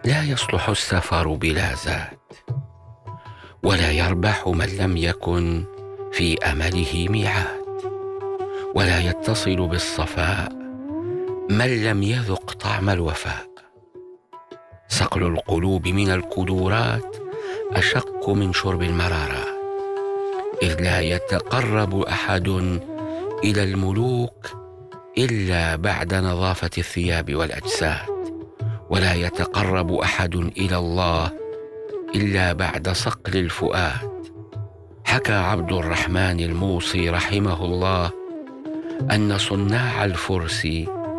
لا يصلح السفر بلا زاد، ولا يربح من لم يكن في أمله ميعاد، ولا يتصل بالصفاء من لم يذق طعم الوفاء. صقل القلوب من القدورات أشق من شرب المرارات، إذ لا يتقرب أحد إلى الملوك إلا بعد نظافة الثياب والأجساد، ولا يتقرب أحد إلى الله إلا بعد صقل الفؤاد. حكى عبد الرحمن الموصي رحمه الله أن صناع الفرس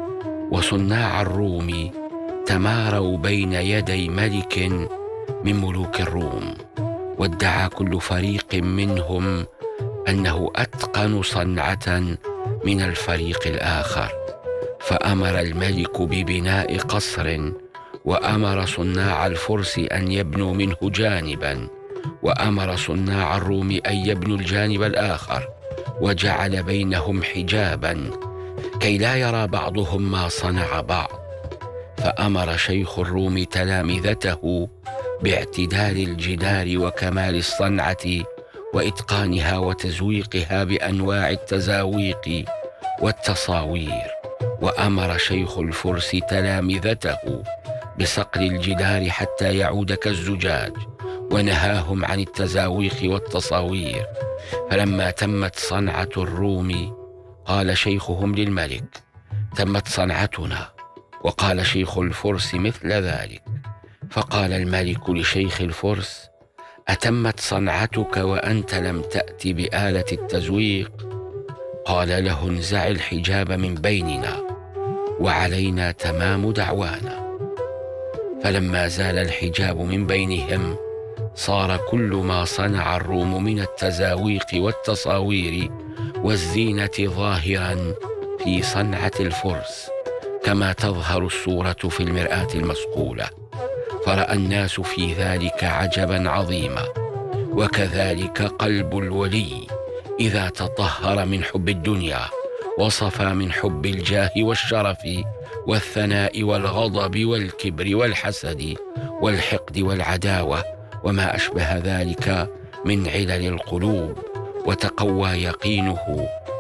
وصناع الروم تماروا بين يدي ملك من ملوك الروم، وادعى كل فريق منهم أنه أتقن صنعة من الفريق الآخر، فأمر الملك ببناء قصر، وأمر صناع الفرس أن يبنوا منه جانبا، وأمر صناع الروم أن يبنوا الجانب الآخر، وجعل بينهم حجابا كي لا يرى بعضهم ما صنع بعض. فأمر شيخ الروم تلامذته باعتدال الجدار وكمال الصنعة وإتقانها وتزويقها بأنواع التزاويق والتصاوير، وأمر شيخ الفرس تلامذته بصقل الجدار حتى يعود كالزجاج، ونهاهم عن التزاويق والتصاوير. فلما تمت صنعة الروم قال شيخهم للملك: تمت صنعتنا. وقال شيخ الفرس مثل ذلك. فقال الملك لشيخ الفرس: أتمت صنعتك وأنت لم تأت بآلة التزويق؟ قال له: انزع الحجاب من بيننا وعلينا تمام دعوانا. فلما زال الحجاب من بينهم صار كل ما صنع الروم من التزاويق والتصاوير والزينة ظاهرا في صنعة الفرس، كما تظهر الصورة في المرآة المصقولة. فرأى الناس في ذلك عجبا عظيما. وكذلك قلب الولي إذا تطهر من حب الدنيا وصفى من حب الجاه والشرف والثناء والغضب والكبر والحسد والحقد والعداوة وما أشبه ذلك من علل القلوب، وتقوى يقينه